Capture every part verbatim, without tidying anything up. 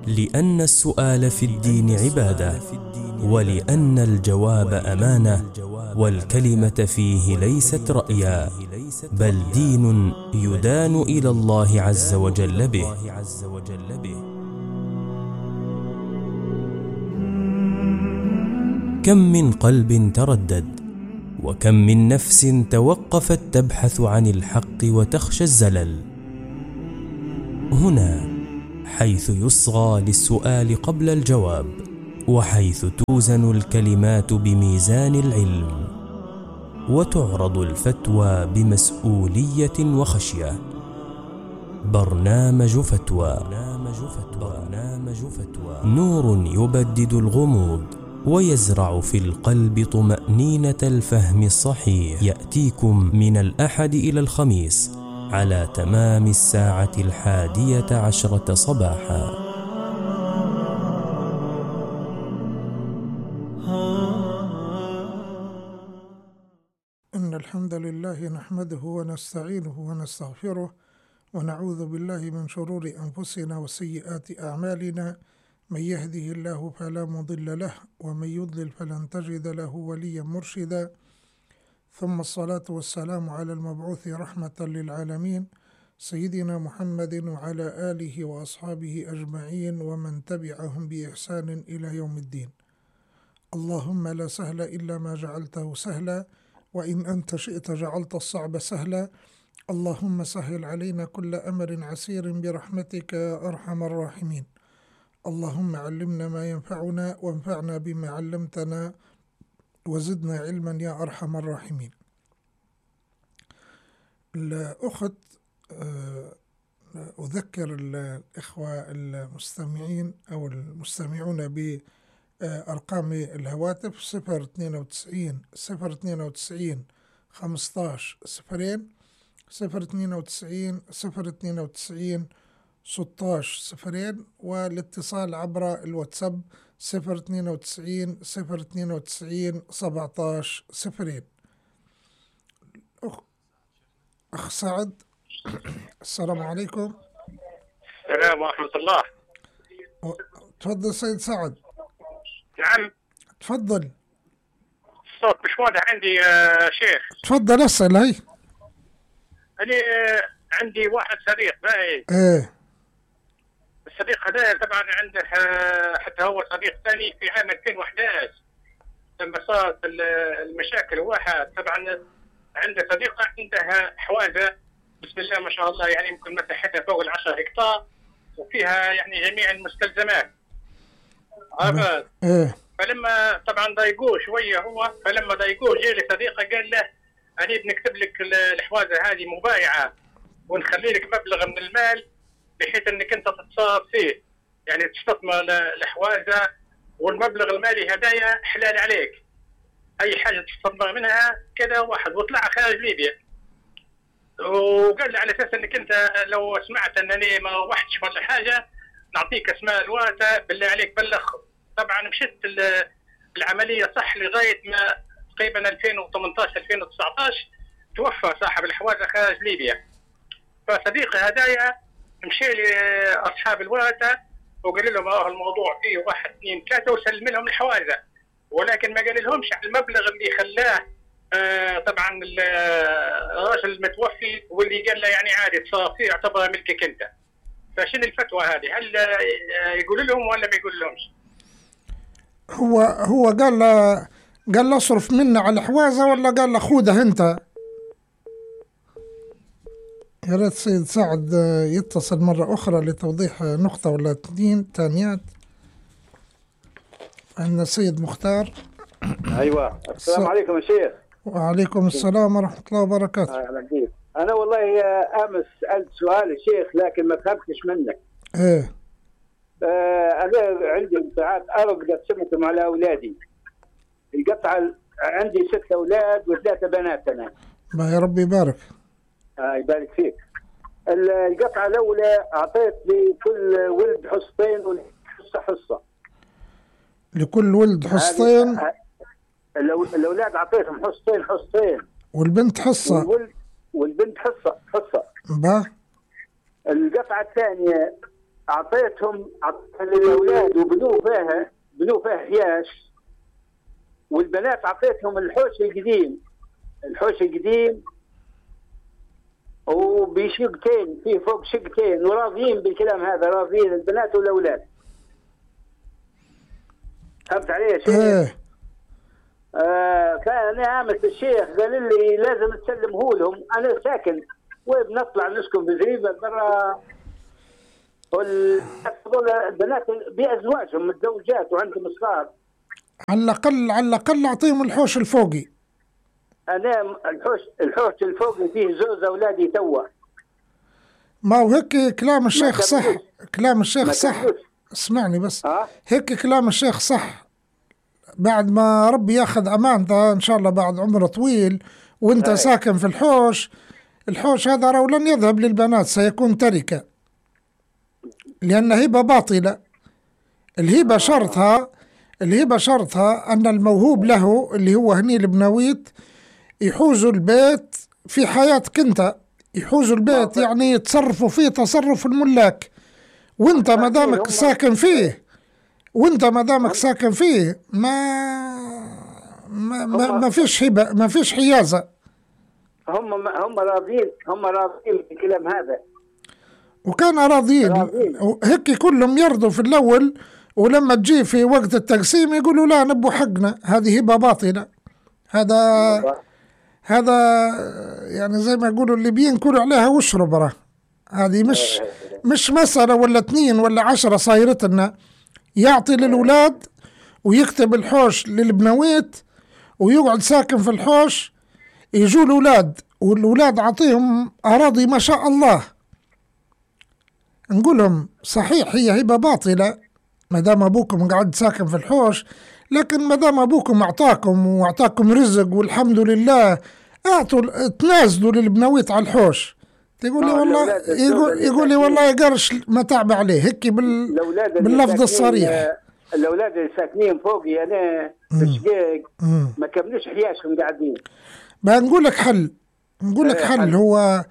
لأن السؤال في الدين عبادة، ولأن الجواب أمانة، والكلمة فيه ليست رأيا، بل دين يدان إلى الله عز وجل به. كم من قلب تردد، وكم من نفس توقفت تبحث عن الحق وتخشى الزلل. هنا حيث يصغى للسؤال قبل الجواب، وحيث توزن الكلمات بميزان العلم، وتعرض الفتوى بمسؤولية وخشية. برنامج فتوى، برنامج فتوى نور يبدد الغموض ويزرع في القلب طمأنينة الفهم الصحيح. يأتيكم من الأحد إلى الخميس على تمام الساعة الحادية عشرة صباحا. إن الحمد لله نحمده ونستعينه ونستغفره، ونعوذ بالله من شرور أنفسنا وسيئات أعمالنا. من يهده الله فلا مضل له، ومن يضلل فلن تجد له وليا مرشدا. ثم الصلاة والسلام على المبعوث رحمة للعالمين سيدنا محمد وعلى آله وأصحابه أجمعين، ومن تبعهم بإحسان إلى يوم الدين. اللهم لا سهل إلا ما جعلته سهلا، وإن أنت شئت جعلت الصعب سهلا. اللهم سهل علينا كل أمر عسير برحمتك يا أرحم الراحمين. اللهم علمنا ما ينفعنا، وانفعنا بما علمتنا، وزدنا علما يا أرحم الراحمين. الأخت أذكر الإخوة المستمعين أو المستمعون بأرقام الهواتف صفر اثنين وتسعين صفر اثنين وتسعين خمستاش صفرين، صفر اثنين وتسعين صفر اثنين وتسعين ستاش صفرين، والاتصال عبر الواتساب صفر اثنين وتسعين صفر اثنين وتسعين سبعتاش صفرين. أخ سعد، السلام عليكم. السلام ورحمة الله. تفضل سيد سعد. نعم تفضل. الصوت مش واضح عندي يا شيخ. تفضل اسأل. هاي أنا عندي واحد صديق باي. ايه الصديق هذا طبعا عنده حتى هو صديق ثاني في عام ألفين وأحد عشر لما صارت المشاكل. واحد طبعا عنده صديقة عندها حوازة بسم الله ما شاء الله، يعني يمكن مساحتها فوق العشرة هكتار، وفيها يعني جميع المستلزمات. عرفت؟ ايه فلما طبعا ضايقوه شويه هو، فلما ضايقوه جاء لي صديقه قال له انا بنكتب لك الحوازه هذه مبايعه، ونخلي لك مبلغ من المال بحيث انك انت تتصرف فيه، يعني تستثمر الحوازه، والمبلغ المالي هدايا حلال عليك، اي حاجه تستثمر منها كذا واحد، واطلع خارج ليبيا. وقال لي على اساس انك انت لو سمعت انني ما روحتش ولا حاجه نعطيك اسماء الواتة، بالله عليك بلغهم. طبعا مشيت العمليه صح لغايه ما تقريبا ألفين وثمانية عشر ألفين وتسعة عشر توفى صاحب الحوازه خارج ليبيا. فصديقي هدايا مشي لاصحاب الواتة وقال لهم اه الموضوع فيه واحد اثنين ثلاثه، وسلم لهم الحوازه، ولكن ما قال لهمش على المبلغ اللي خلاه آه طبعا الرجل المتوفي، واللي قال له يعني عادي تصرف فيه يعتبر ملكك انت. فشنو الفتوى هذه؟ هل يقول لهم ولا ما يقول لهمش؟ هو هو قال له قال له اصرف منا على الحوازه، ولا قال له خذها انت؟ يا ريت سيد سعد يتصل مره اخرى لتوضيح نقطه ولا اثنين ثانيات. عندنا السيد مختار. ايوه السلام عليكم يا شيخ. وعليكم السلام ورحمه الله وبركاته. اهلا بيك. انا والله امس سالت سؤال يا شيخ لكن ما فهمتش منك. ايه آه انا عندي قطعات ارض قسمتهم على اولادي. القطعه عندي ست اولاد وثلاثه بنات انا. الله يا رب يبارك. آه يبارك فيك. القطعه الاولى اعطيت لكل ولد حصتين والحصه حصه. لكل ولد حصتين؟ الاولاد اعطيتهم حصتين حصتين. والبنت حصه. والولد والبنت حصه حصه. با القطعه الثانيه اعطيتهم اعطيتها للاولاد وبنوا فيها بنوا فيها حياش، والبنات اعطيتهم الحوش القديم الحوش القديم وبشقتين فيه فوق شقتين، وراضيين بالكلام هذا، راضيين البنات والاولاد. فهمت علي يا شيخ؟ ايه آه فانا امس الشيخ قال لي لازم تسلمه لهم. انا ساكن وبنطلع نسكن في زريبه برا، البنات بازواجهم متزوجات وعندهم صغار. على الاقل على الاقل اعطيهم الحوش الفوقي. انا الحوش الحوش الفوقي فيه زوز اولادي توا. ما هو هيك كلام الشيخ صح، كلام الشيخ صح. اسمعني بس، أه؟ هيك كلام الشيخ صح. بعد ما ربي ياخذ امانته ان شاء الله بعد عمر طويل وانت أي. ساكن في الحوش، الحوش هذا راه لن يذهب للبنات، سيكون تركه، لان هبه باطله. الهبه شرطها الهبه شرطها ان الموهوب له اللي هو هني البنويت يحوزوا البيت في حياتك انت، يحوزوا البيت يعني يتصرفوا فيه تصرف الملاك، وانت ما دامك ساكن فيه وانت ما دامك ساكن فيه ما ما, ما, ما فيش هبه، ما فيش حيازه. هم هم راضين هم راضين بالكلام هذا، وكان راضيين هيك كلهم يرضوا في الاول، ولما تجي في وقت التقسيم يقولوا لا نبو حقنا، هذه هبه باطله. هذا هذا يعني زي ما يقولوا الليبيين كلوا عليها واشرب راه. هذه مش مش مسألة ولا اثنين ولا عشرة صايرتنا. يعطي للأولاد ويكتب الحوش للبنويت ويقعد ساكن في الحوش، يجوا الأولاد والأولاد عطيهم أراضي ما شاء الله. نقولهم صحيح هي هبة باطلة ما دام أبوكم قاعد ساكن في الحوش، لكن ما دام أبوكم أعطاكم وأعطاكم رزق والحمد لله، أعطوا تنازلوا للبنويت على الحوش. تقول لي والله يقول يقول لي والله قرش ما تعب عليه هيك بال باللفظ الصريح. الاولاد اللي ساكنين فوقي انا في الشقيق ما كملوش حياشهم قاعدين. بنقول لك حل نقول لك حل, حل هو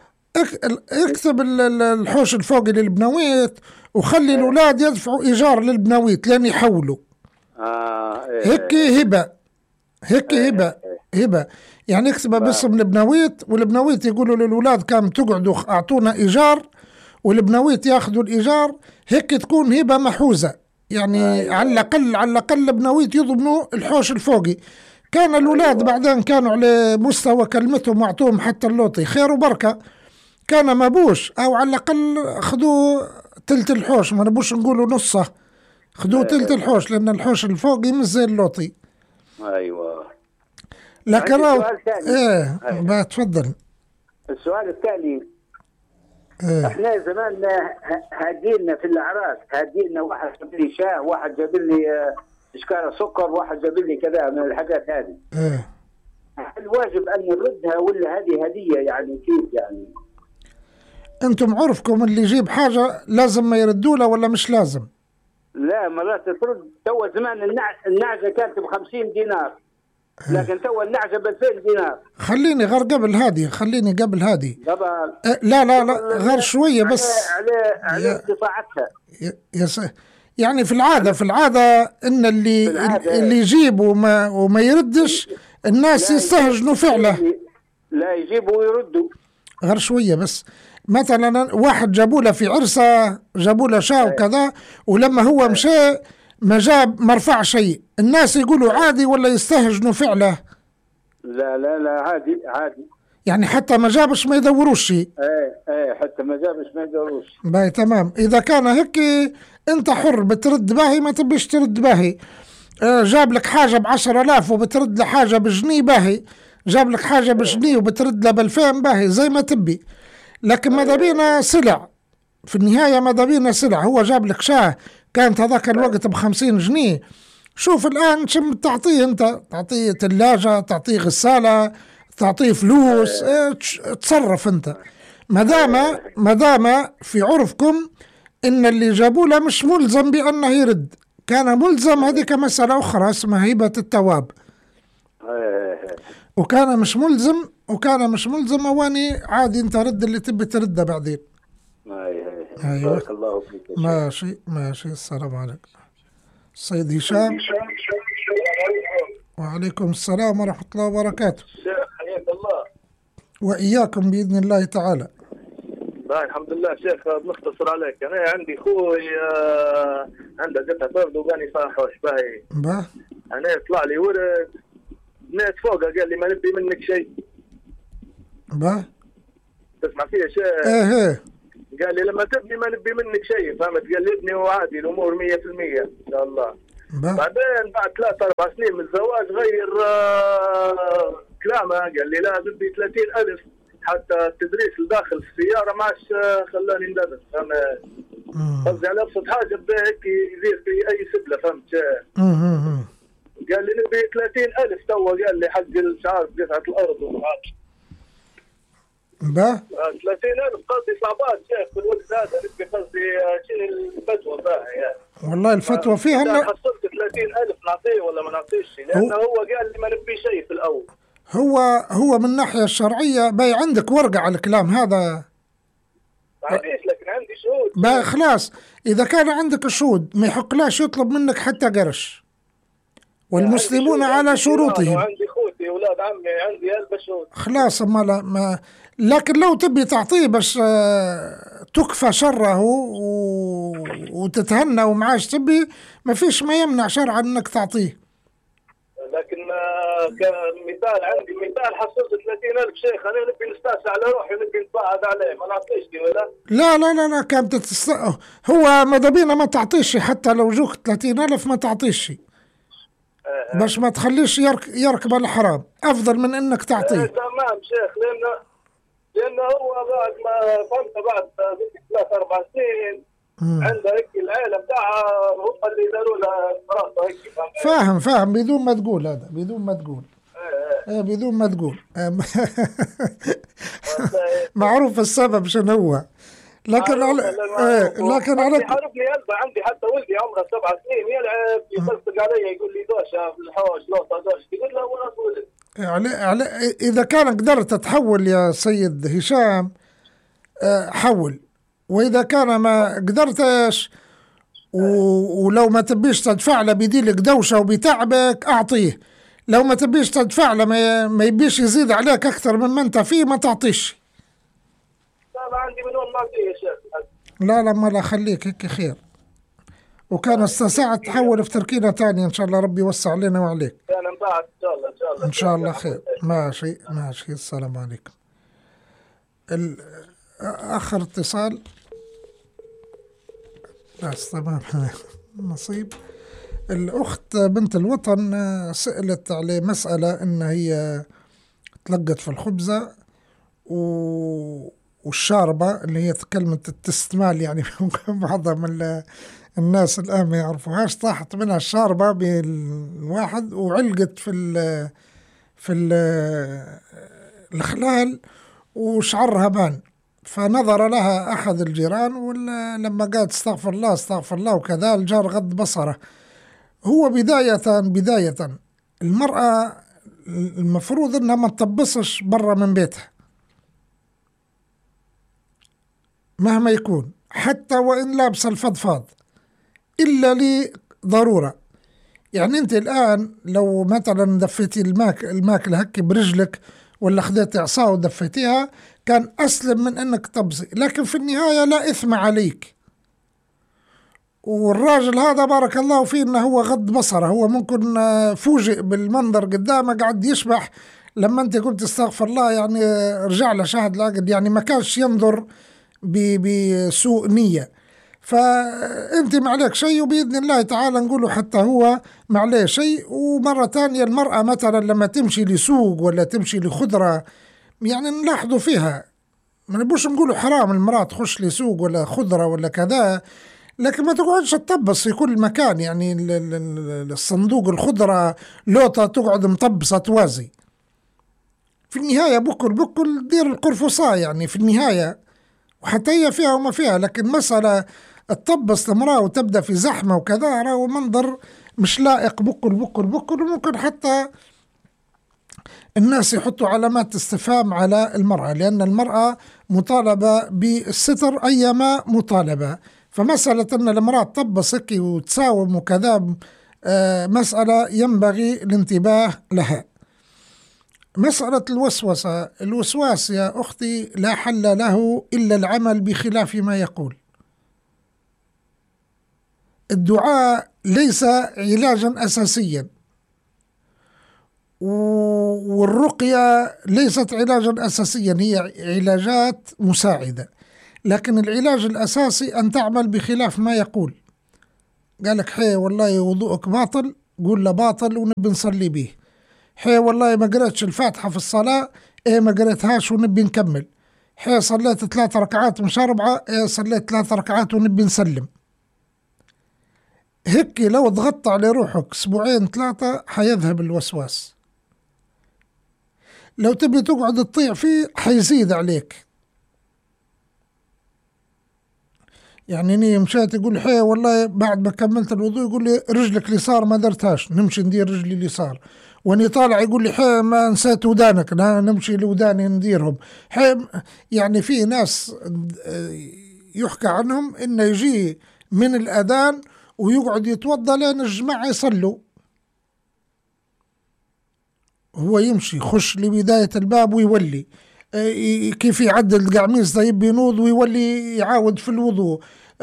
اكتب الحوش الفوقي للبنويت وخلي الاولاد يدفعوا ايجار للبنويت لين يحولوا. اه هيك هبه هيك هبه هبه يعني اكتبها باسم البنويت، والبنويت يقولوا للأولاد كم تقعدوا أعطونا إيجار، والبنويت ياخذوا الإيجار. هيك تكون هبة محوزة يعني. أيوة. على الأقل على الأقل البنويت يضمنوا الحوش الفوقي. كان الأولاد أيوة. بعدين كانوا على مستوى كلمتهم وأعطوهم حتى اللوطي خير وبركة، كان ما بوش أو على الأقل أخذوا تلت الحوش، ما نبوش نقولوا نصه، خذوا أيوة. تلت الحوش لأن الحوش الفوقي مش زي اللوطي. أيوة. لكن ايه أيوة. تفضل. السؤال الثاني، إيه؟ احنا زمان هادينا في الاعراس، هادينا واحد جاب لي شاه، واحد جاب لي اشكال سكر، واحد جاب لي كذا من الحاجات هذه. ايه هل واجب ان نردها ولا هذه هديه يعني كيف يعني؟ انتم عرفكم اللي يجيب حاجه لازم ما يردوا له ولا مش لازم؟ لا مرات ترد. تو زمان النعجه كانت ب خمسين دينار، لكن تو النعجه ب ألفين دينار. خليني غير قبل هذه خليني قبل هذه قبل أه لا لا لا غير شويه بس على على استطاعتها. يس يعني في العاده في العاده ان اللي العادة اللي يجيب وما وما يردش الناس يستهجنوا فعله. لا يجيبوا ويردوا. غير شويه بس. مثلا واحد جابوا له في عرسه جابوا له شاة وكذا، ولما هو مشى ما جاب ما رفع شيء، الناس يقولوا عادي ولا يستهجنوا فعله؟ لا لا لا عادي عادي يعني حتى ما جابش ما يدوروش شيء. ايه ايه حتى ما جابش ما يدوروش. باهي تمام. اذا كان هيك انت حر، بترد باهي ما تبيش ترد باهي. آه جاب لك حاجه بعشرة آلاف وبترد له حاجه بجنيه باهي، جاب لك حاجه بجنيه وبترد له بألفين باهي، زي ما تبي. لكن ماذا بينا سلع في النهايه، ماذا بينا سلع. هو جاب لك شاه كانت هذاك الوقت بخمسين جنيه، شوف الآن شم تعطيه أنت، تعطيه ثلاجة، تعطيه غسالة، تعطيه فلوس، اه تصرف أنت. مدام مدام في عرفكم إن اللي جابوا له مش ملزم بأنه يرد، كان ملزم هذيك مسألة أخرى اسمها هبة التواب، وكان مش ملزم وكان مش ملزم أواني عادي أنت رد اللي تبي ترده بعدين. أيوة. بارك الله فيك. ماشي ماشي. السلام عليكم السيد هشام. وعليكم السلام ورحمة الله وبركاته. شيخ حياك الله. وإياكم بإذن الله تعالى. باي الحمد لله. شيخ بنختصر عليك، أنا عندي خوي آه عنده قطعة أرض وباني فاحوش باهي. با أنا يطلع لي ورد ناس فوقه قال لي ما نبي منك شيء. با تسمع فيه شيء؟ ايه ايه. قال لي لما تبني ما نبي منك شيء، فهمت؟ قال لي ابني وعادي الأمور مية في المية إن شاء الله. با بعدين بعد ثلاث أربع سنين من الزواج غير آه كلامه، قال لي لا بدي ثلاثين ألف حتى التدريس الداخل في السيارة ما عادش خلاني ندرس. فهمت؟ قصدي على أبسط حاجة بدا هيك يدير في أي سبلة. فهمت؟ قال لي نبي ثلاثين ألف توا، قال لي حق مش عارف قطعة الأرض ومعاش. با ثلاثين ألف قصدي صعبات شيخ في الوقت هذا. نبي قصدي شنو الفتوى فيها يعني. والله الفتوى فيها إذا إن حصلت ثلاثين ألف نعطيه ولا ما نعطيش؟ لأنه هو قال لي ما نبي شيء في الأول. هو هو من الناحية الشرعية باي عندك ورقة على الكلام هذا؟ ما عنديش لكن عندي شهود. باي خلاص، إذا كان عندك شهود ما يحقلاش يطلب منك حتى قرش، والمسلمون على شروطهم. عندي خوتي أولاد عمي عندي ألف شهود. خلاص ما لا ما لكن لو تبي تعطيه بس آه تكفى شره و... وتتهنى ومعاش تبي، ما فيش ما يمنع شرعا انك تعطيه. لكن كمثال عندي مثال حصلت ثلاثين ألف شيخ، أنا نبي نستأسع على روحي ونبي نتباعد عليه، ما نعطيش دي ولا؟ لا لا لا لا كانت تست... هو ماذا بينا ما تعطيش، حتى لو جوك ثلاثين ألف ما تعطيش آه. باش ما تخليش يرك... يركب الحرام، أفضل من إنك تعطيه. آه تمام شيخ. لأنه لأنه هو بعد ما فهمت بعد ثلاث أربع سنين عنده هيك العائلة بتاعها هم اللي داروا له دراسة هيك. فاهم فاهم بدون ما تقول، هذا بدون ما تقول. ايه بدون ما تقول. معروف السبب شنو هو، لكن على ايه لكن على يحارب لي قلبه. عندي حتى ولدي عمره سبع سنين يلعب يصفق علي يقول لي دوشه في الحوش لوطه دوشه، يقول له ولا ولد. على على اذا كان قدرت تحول يا سيد هشام حول، واذا كان ما قدرتش ولو ما تبيش تدفع له بيديلك دوشه وبيتعبك اعطيه، لو ما تبيش تدفع له ما يبيش يزيد عليك اكثر من ما انت فيه ما تعطيش. لا عندي من وين ما فيه يا شيخ. لا لا ما لا خليك هيك خير، وكان استساعة تحول في تركينة تانية إن شاء الله ربي يوسع علينا وعليك. كان بعد إن شاء الله إن شاء الله إن شاء الله خير. ماشي ماشي. السلام عليكم. آخر اتصال. بس تمام نصيب. الأخت بنت الوطن سألت على مسألة إن هي تلقت في الخبزة و والشاربة اللي هي كلمة التستمال، يعني ممكن بعضها من الناس الآن ما يعرفوهاش، طاحت منها الشاربة بالواحد وعلقت في ال في ال الخلال وشعرها بان، فنظر لها أحد الجيران ولما قالت استغفر الله استغفر الله وكذا الجار غض بصره. هو بداية بداية المرأة المفروض أنها ما تطبصش برا من بيتها مهما يكون، حتى وإن لابس الفضفاض إلا لضرورة. يعني أنت الآن لو مثلا دفيتي الماك الماكل هكي برجلك ولا خذيتي عصا ودفيتيها كان أسلم من أنك تبصي، لكن في النهاية لا إثم عليك. والراجل هذا بارك الله فيه إنه هو غض بصره، هو ممكن فوجئ بالمنظر قدامه قاعد يشبح لما أنت قلت استغفر الله، يعني رجع له شاهد العقد، يعني ما كانش ينظر بسوء نية. فأنت ما عليك شيء وبإذن الله تعالى نقوله حتى هو ما عليه شيء. ومرة تانية المرأة مثلا لما تمشي لسوق ولا تمشي لخضرة يعني نلاحظوا فيها، ما نبوش نقوله حرام المرأة تخش لسوق ولا خضرة ولا كذا، لكن ما تقعدش تطبص في كل مكان. يعني الصندوق الخضرة لوطة تقعد مطبصة توازي، في النهاية بكل بكل دير القرفصاء يعني في النهاية، وحتى هي فيها وما فيها. لكن مسألة تطبص المرأة وتبدأ في زحمة وكذا راهو منظر مش لائق بكل بكل بكل، وممكن حتى الناس يحطوا علامات استفهام على المرأة، لأن المرأة مطالبة بالستر أيما مطالبة. فمسألة أن المرأة تطبصك وتساوم وكذا مسألة ينبغي الانتباه لها. مسألة الوسوسة، الوسواس يا أختي لا حل له إلا العمل بخلاف ما يقول. الدعاء ليس علاجا أساسيا، والرقية ليست علاجا أساسيا، هي علاجات مساعدة، لكن العلاج الأساسي أن تعمل بخلاف ما يقول. قالك حي والله وضوءك باطل، قول له باطل ونبي نصلي به. حي والله ما قرأتش الفاتحة في الصلاة، ايه ما قرأتهاش ونبي نكمل. حي صليت ثلاث ركعات مش أربعة، ايه صليت ثلاث ركعات ونبي نسلم. هيك لو ضغطت على روحك اسبوعين ثلاثة حيذهب الوسواس. لو تبي تقعد تطيع فيه حيزيد عليك. يعني ني مشيت يقول حي والله بعد ما كملت الوضوء يقول لي رجلك اليسار ما درتهاش، نمشي ندير رجلي اليسار. واني طالع يقول لي حي ما نسيت ودانك، نمشي لوداني نديرهم. حي يعني في ناس يحكى عنهم انه يجي من الاذان ويقعد يتوضا لين الجماعة يصلوا، هو يمشي يخش لبداية الباب ويولي كيف يعدل القعميص طيب ينوض ويولي يعاود في الوضوء،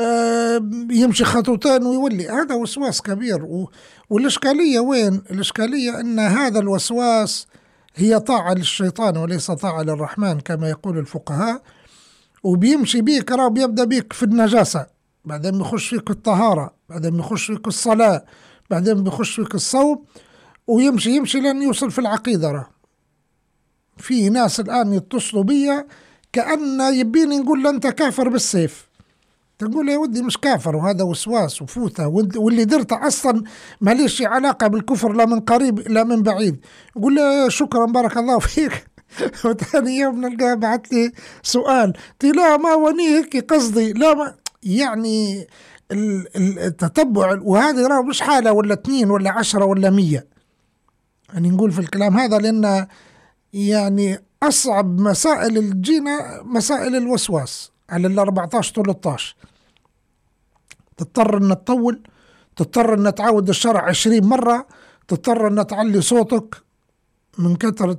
يمشي خطوتين ويولي. هذا وسواس كبير. والإشكالية وين؟ الإشكالية أن هذا الوسواس هي طاعة للشيطان وليس طاعة للرحمن كما يقول الفقهاء. وبيمشي بيك راه بيبدأ بيك في النجاسة، بعدين بيخش فيك الطهارة، بعدين بيخش فيك الصلاة، بعدين بيخش فيك الصوم، ويمشي يمشي لين يوصل في العقيدة. راه في ناس الآن يتصلوا بيا كأن يبيني نقول له أنت كافر بالسيف. تقول يا ودي مش كافر، وهذا وسواس وفوته، واللي درته أصلا ما ليش علاقة بالكفر لا من قريب لا من بعيد. يقول له شكرا بارك الله فيك. وثاني يوم نلقاه بعت لي سؤال، لا ما ونيك قصدي لا ما يعني التتبع. وهذه راه مش حالة ولا اثنين ولا عشرة ولا مية. يعني نقول في الكلام هذا لأن يعني أصعب مسائل الجينة مسائل الوسواس على ال أربعة عشر ثلاثة عشر. تضطر أن تطول، تضطر أن تعود الشرع عشرين مرة، تضطر أن تعلي صوتك من كثرة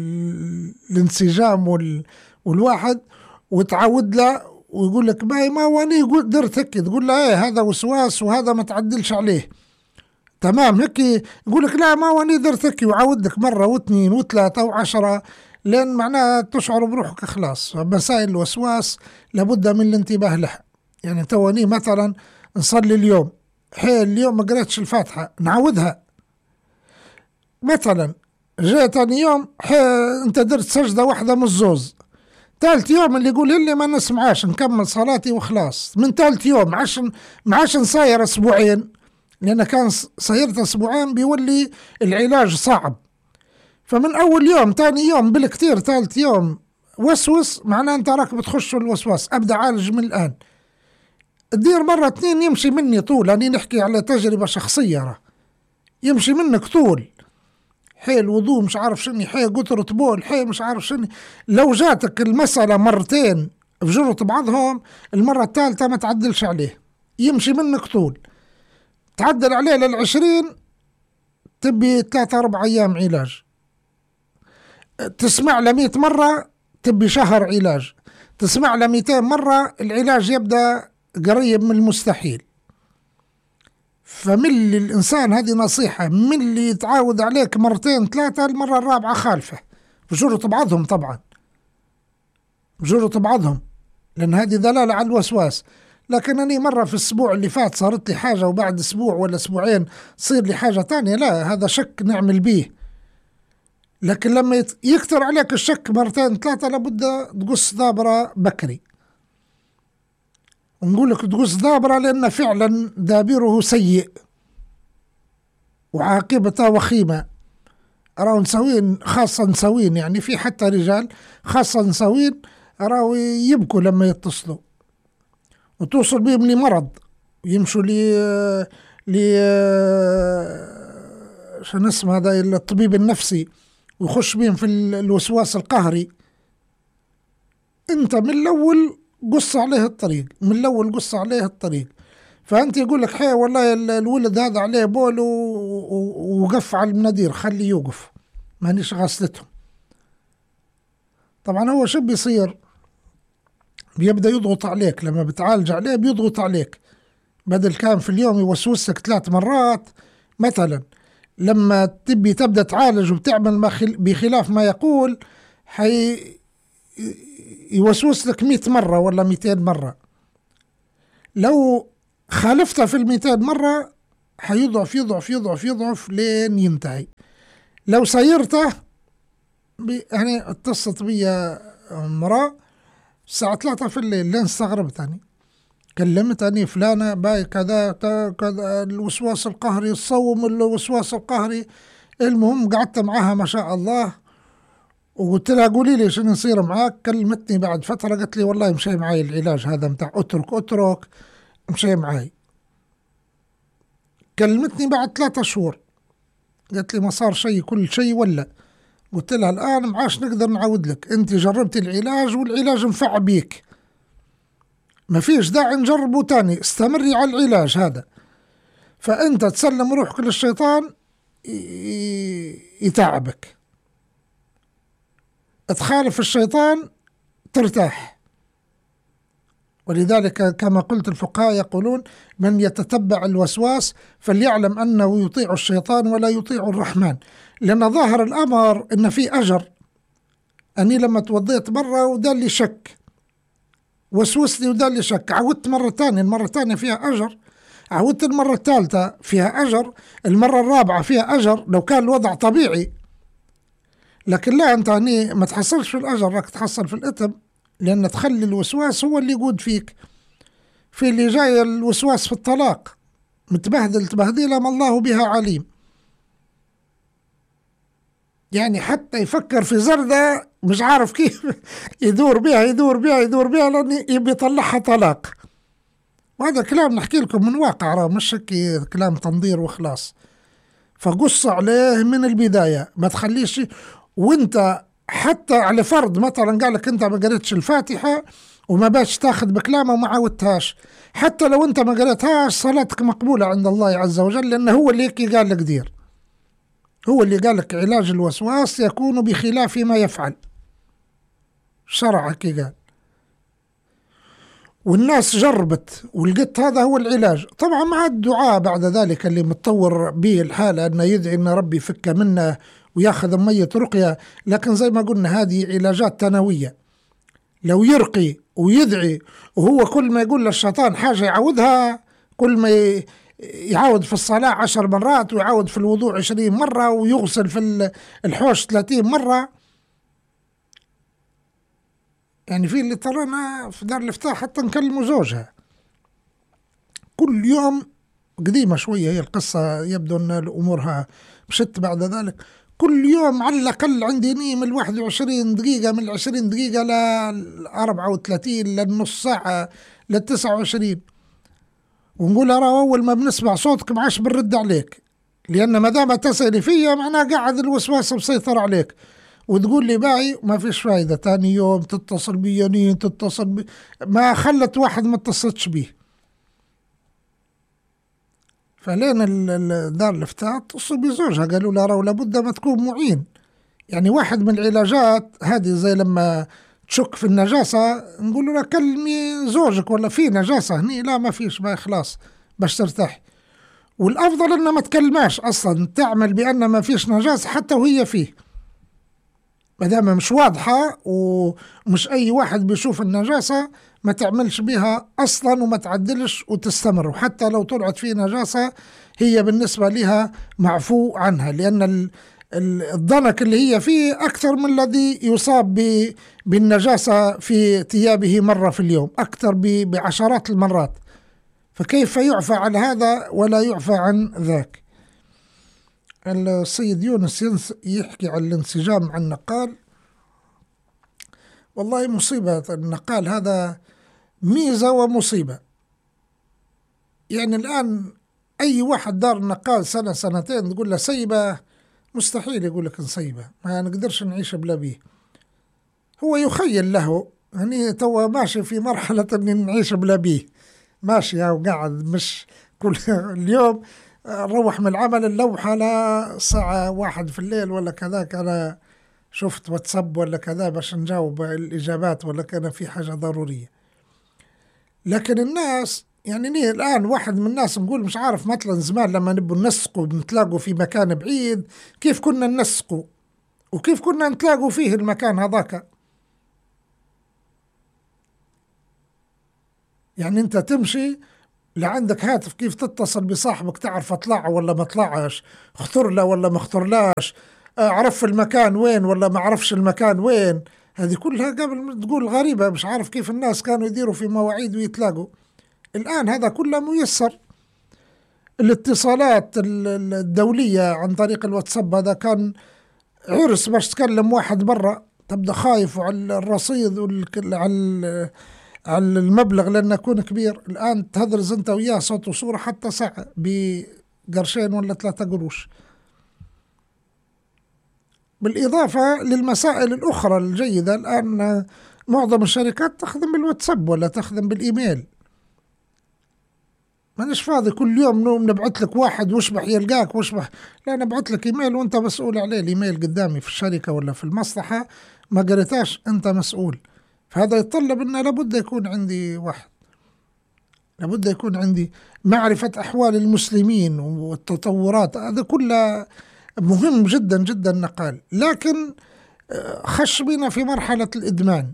الانسجام والواحد، وتعود له ويقول لك باي ما واني يقول درت هيك، تقول له ايه هذا وسواس وهذا ما تعدلش عليه تمام هيك. يقول لك لا ما واني درت هيك، ويعودك مرة واثنين وثلاثة وعشرة لين معناها تشعر بروحك خلاص. مسائل الوسواس لابد من الانتباه لها. يعني تواني مثلا نصلي اليوم، حي اليوم ما قرأتش الفاتحة نعودها مثلا. جاء تاني يوم حي انت درت سجدة واحدة من الزوز، ثالث يوم اللي يقول اللي ما نسمعاش نكمل صلاتي وخلاص. من ثالث يوم عشان معاش نصاير اسبوعين، لأن كان صيرت اسبوعين بيولي العلاج صعب. فمن أول يوم تاني يوم بالكتير ثالث يوم وسوس، معناه أنت راك بتخش في الوسواس. أبدأ عالج من الآن. تدير مرة اثنين يمشي مني طول، أنا نحكي على تجربة شخصية راه يمشي منك طول. حي الوضوء مش عارف شني، حي قطرة بول، حي مش عارف شني. لو جاتك المسألة مرتين بجرة بعضهم، المرة الثالثة ما تعدلش عليه، يمشي منك طول. تعدل عليه للعشرين تبي ثلاثة أربع أيام علاج. تسمع له مئة مرة تبي شهر علاج. تسمع له مئتين مرة العلاج يبدأ قريب من المستحيل. فمن اللي الإنسان، هذه نصيحة، من اللي يتعاود عليك مرتين ثلاثة المرة الرابعة خالفة بجرة بعضهم، طبعا بجرة بعضهم، لأن هذه دلالة على الوسواس. لكن أنا مرة في الأسبوع اللي فات صارت لي حاجة، وبعد أسبوع ولا أسبوعين تصير لي حاجة تانية، لا هذا شك نعمل به. لكن لما يكتر عليك الشك مرتين ثلاثة لابد تقص دابرة بكري. ونقول لك تقص دابرة لأن فعلا دابره سيء وعاقبته وخيمة. راهو نسوين خاصة نسوين، يعني في حتى رجال خاصة نسوين راهو يبكوا لما يتصلوا، وتوصل بهم لمرض، يمشوا لي لي شنو اسمه هذا الطبيب النفسي، ويخش بين في الوسواس القهري، انت من الاول قص عليه الطريق، من الاول قص عليه الطريق. فانت يقول لك حي والله الولد هذا عليه بول ووقف على المنادير، خليه يوقف، مانيش غاسلتهم. طبعا هو شو بيصير؟ بيبدأ يضغط عليك، لما بتعالج عليه بيضغط عليك، بدل كان في اليوم يوسوس لك ثلاث مرات مثلا، لما تبي تبدأ تعالج وبتعمل ما خل... بخلاف ما يقول، حي يوسوس لك مئة مرة ولا مئتين مرة. لو خالفته في المئتين مرة حيضعف يضعف يضعف يضعف لين ينتهي. لو سيرته بي... يعني اتصلت بي امرأة الساعة ثلاثة في الليل، لين استغربتني، كلمتني فلانة باي كذا كذا الوسواس القهري، الصوم الوسواس القهري. المهم قعدت معها ما شاء الله، وقلت لها قولي لي شنو يصير معاك. كلمتني بعد فترة قالت لي والله مشي معي العلاج هذا متاع اترك اترك مشي معي. كلمتني بعد ثلاثة شهور قالت لي ما صار شيء، كل شيء ولا. قلت لها الآن معاش نقدر نعود لك، انت جربتي العلاج والعلاج نفع بيك، ما فيش داعي نجربه تاني، استمري على العلاج هذا. فأنت تسلم روحك للشيطان يتعبك، تخالف الشيطان ترتاح. ولذلك كما قلت الفقهاء يقولون من يتتبع الوسواس فليعلم أنه يطيع الشيطان ولا يطيع الرحمن، لأن ظاهر الأمر إن في أجر. أني لما توضيت مرة ودال لي شك، وسوس لي ودال لي شك، عودت مرة تانية، المرة الثانية فيها أجر، عودت المرة الثالثة فيها أجر، المرة الرابعة فيها أجر لو كان الوضع طبيعي. لكن لا، أنت هني ما تحصلش في الأجر، راك تحصل في الإثم، لأن تخلي الوسواس هو اللي يقود فيك. في اللي جاي الوسواس في الطلاق، متبهدل تبهديلة ما الله بها عليم، يعني حتى يفكر في زردة مش عارف كيف يدور بها يدور بها يدور بها لأن يبي يطلعها طلاق. وهذا كلام نحكي لكم من واقع، راه مش كلام تنظير وخلاص. فقص عليه من البداية، ما تخليش. وانت حتى على فرض مثلا قال لك انت ما قريتش الفاتحة وما باش تاخذ بكلامه وما عودتهاش، حتى لو انت ما قريتهاش صلاتك مقبولة عند الله عز وجل، لأنه هو اللي هيك قال لك دير، هو اللي قال لك علاج الوسواس يكون بخلاف ما يفعل، شرعك قال. والناس جربت ولقيت هذا هو العلاج. طبعا مع الدعاء بعد ذلك اللي متطور به الحالة أنه يدعي أن ربي فك منه وياخذ مية رقية، لكن زي ما قلنا هذه علاجات تنوية. لو يرقي ويدعي وهو كل ما يقول للشيطان حاجة يعودها، كل ما يعود في الصلاة عشر مرات ويعود في الوضوء عشرين مرة ويغسل في الحوش ثلاثين مرة. يعني في اللي ترانا في دار الافتاح حتى نكلموا زوجها كل يوم، قديمة شوية هي القصة، يبدو أن أمورها مشت بعد ذلك. كل يوم على الأقل عندي نيم الواحد وعشرين دقيقة، من العشرين دقيقة لأربعة وثلاثين للنص ساعة للتسعة وعشرين، ونقول أرى أول ما بنسمع صوتك معاش بنرد عليك، لأن ما دام تسألي فيا معناه قاعد الوسواس مسيطر عليك، وتقول لي باعي ما فيش فايدة. تاني يوم تتصل بيانين تتصل بي، ما خلت واحد ما اتصلتش بيه. فلين دار الافتاء اتصلوا بزوجها قالوا لها راه لابد ما تكون معين. يعني واحد من العلاجات هذه زي لما تشك في النجاسة نقول له كلمي زوجك ولا في نجاسة هني، لا ما فيش، ما خلاص باش ترتاح. والأفضل أنها ما تكلماش أصلا، تعمل بأن ما فيش نجاسة حتى وهي فيه، ما دام مش واضحة ومش أي واحد بيشوف النجاسة ما تعملش بها أصلا وما تعدلش وتستمر. وحتى لو طلعت فيه نجاسة هي بالنسبة لها معفو عنها، لأن الضنك اللي هي فيه أكثر من الذي يصاب بالنجاسة في ثيابه مرة في اليوم، أكثر بعشرات المرات. فكيف يعفى عن هذا ولا يعفى عن ذاك؟ السيد يونس يحكي عن الانسجام مع النقال. والله مصيبة النقال هذا، ميزة ومصيبة. يعني الآن أي واحد دار النقال سنة سنتين تقول له سيبه مستحيل يقول لك نصيبه، ما نقدرش نعيش بلا بيه. هو يخيل له يعني توا ماشي في مرحلة أن نعيش بلا بيه، ماشي وقاعد مش كل اليوم نروح من العمل اللوحة لا ساعة واحد في الليل ولا كذاك أنا شفت واتساب ولا كذا باش نجاوب الإجابات ولا كان في حاجة ضرورية. لكن الناس يعني نيه الآن واحد من الناس نقول مش عارف مثلا زمان لما نبوا ننسقوا بنتلاقوا في مكان بعيد كيف كنا ننسقوا وكيف كنا نتلاقوا فيه المكان هذاك. يعني انت تمشي لعندك هاتف كيف تتصل بصاحبك تعرف اطلع ولا ما طلعش، اختر له ولا ما اخترلاش، اعرف المكان وين ولا ما عرفش المكان وين. هذه كلها قبل تقول غريبة، مش عارف كيف الناس كانوا يديروا في مواعيد ويتلاقوا. الآن هذا كله ميسر. الاتصالات الدولية عن طريق الواتساب هذا كان عرس باش تكلم واحد برا تبدأ خايف على الرصيد وعلى على المبلغ لأنه يكون كبير. الآن تهدرز أنت وياه صوت وصورة حتى ساعة بقرشين ولا ثلاثة قروش. بالإضافة للمسائل الأخرى الجيدة، الآن معظم الشركات تخدم بالواتساب ولا تخدم بالإيميل. مانيش فاضي كل يوم نوم نبعث لك واحد واشبح يلقاك واشبح، لا نبعث لك إيميل وأنت مسؤول عليه. الإيميل قدامي في الشركة ولا في المصلحة ما قريتاش أنت مسؤول. فهذا يتطلب أن لابد يكون عندي واحد، لابد يكون عندي معرفة أحوال المسلمين والتطورات. هذا كله مهم جدا جدا نقال. لكن خش بنا في مرحلة الإدمان.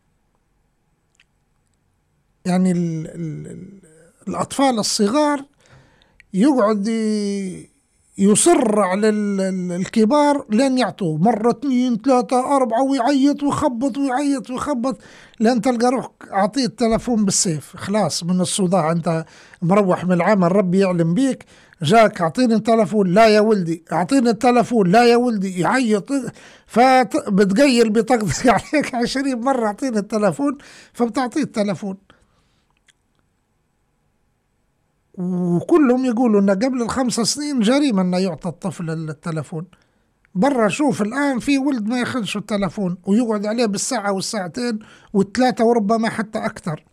يعني ال ال الأطفال الصغار يقعد يصر على الكبار لين يعطوه مرة اثنين ثلاثة أربعة ويعيط ويخبط ويعيط ويخبط لين تلقى روحك أعطيه التلفون بالسيف. خلاص من الصداع أنت مروح من العمل ربي يعلم بيك، جاك أعطيني التلفون، لا يا ولدي أعطيني التلفون، لا يا ولدي، يعيط فبتقيل بتقضي عليك عشرين مرة أعطيني التلفون فبتعطيه التلفون. وكلهم يقولوا أن قبل الخمس سنين جريمة أن يعطى الطفل التلفون. برا شوف الآن في ولد ما ياخذش التلفون ويقعد عليه بالساعة والساعتين والثلاثة وربما حتى أكثر.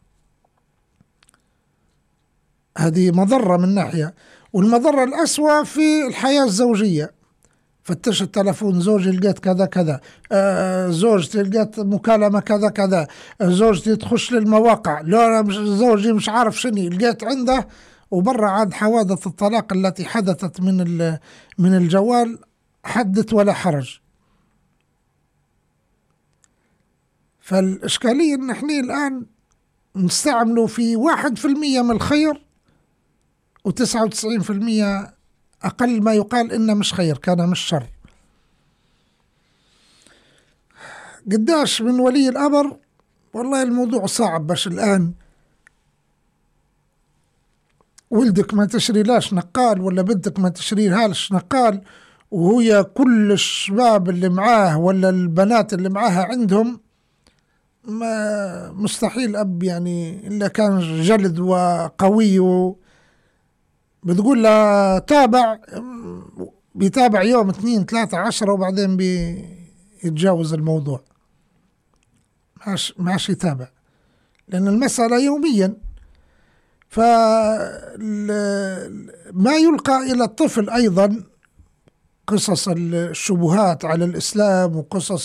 هذه مضرة من ناحية. والمضرة الأسوأ في الحياة الزوجية. فتش التلفون، زوجي لقيت كذا كذا، آه زوجتي لقيت مكالمة كذا كذا، آه زوجتي تخش للمواقع، لا مش زوجي مش عارف شني لقيت عنده. وبرا عاد حوادث الطلاق التي حدثت من من الجوال حدث ولا حرج. فالإشكالية إن احنا الآن نستعمله في واحد في المية من الخير وتسعة وتسعين في المية أقل ما يقال إنه مش خير، كان مش شر. قداش من ولي الأمر والله الموضوع صعب. باش الآن ولدك ما تشري لاش نقال ولا بنتك ما تشري هالش نقال، وهي كل الشباب اللي معاه ولا البنات اللي معاها عندهم، ما مستحيل أب يعني إلا كان جلد وقوي و بتقول له تابع، بيتابع يوم اثنين ثلاثة عشرة وبعدين بيتجاوز الموضوع، ماش ماش يتابع لأن المسألة يوميا. فما يلقى إلى الطفل أيضا قصص الشبهات على الإسلام وقصص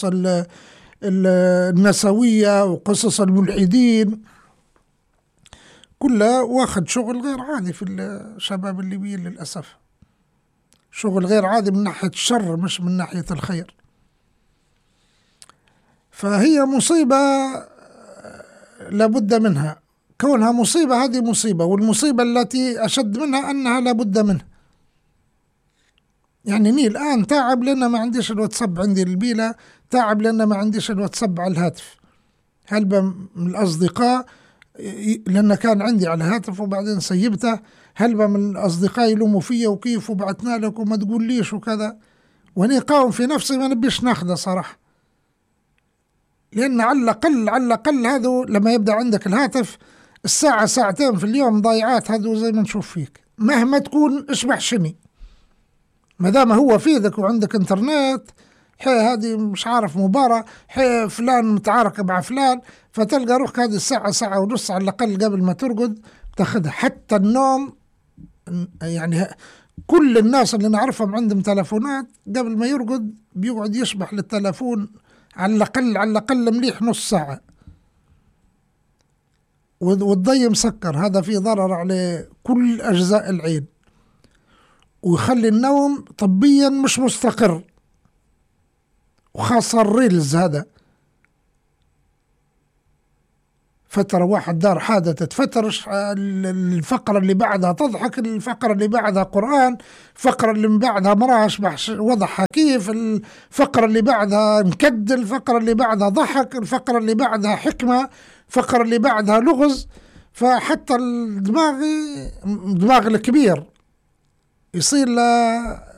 النسوية وقصص الملحدين، كلها واخد شغل غير عادي في الشباب الليبيين للأسف. شغل غير عادي من ناحية الشر مش من ناحية الخير. فهي مصيبة لابد منها. كونها مصيبة هذه مصيبة، والمصيبة التي أشد منها أنها لابد منها. يعني ني الآن تعب لأن ما عنديش الواتساب عندي البيلة، تعب لأن ما عنديش الواتساب على الهاتف. هلبة من الأصدقاء لأن كان عندي على الهاتف وبعدين سيبته، هلبة من الأصدقاء يلوموا فيا وكيف وبعتنا لك وما تقول ليش وكذا، وأنا قاوم في نفسي ما نبيش ناخذه صراحة. لأن على الأقل على الأقل هذا لما يبدأ عندك الهاتف الساعة ساعتين في اليوم ضايعات، هذا زي ما نشوف فيك مهما تكون اشبح شني. ما دام هو في ذك وعندك انترنت، حي هذه مش عارف مباراة، حي فلان متعارك مع فلان، فتلقى روحك هذه الساعة ساعة ونص على الأقل قبل ما ترقد تاخذها. حتى النوم يعني كل الناس اللي نعرفهم عندهم تلفونات قبل ما يرقد بيقعد يشبح للتلفون على الأقل على الأقل مليح نص ساعة، والضي مسكر. هذا فيه ضرر على كل أجزاء العين، ويخلي النوم طبيا مش مستقر، وخاصة الريلز. هذا فترة واحد دار حادثة، فترة الفقرة اللي بعدها تضحك، الفقرة اللي بعدها قرآن، الفقرة اللي من بعدها مراش وضحها كيف، الفقرة اللي بعدها نكد، الفقرة اللي بعدها ضحك، الفقرة اللي بعدها حكمة، الفقرة اللي بعدها لغز. فحتى الدماغ الدماغ الكبير يصير له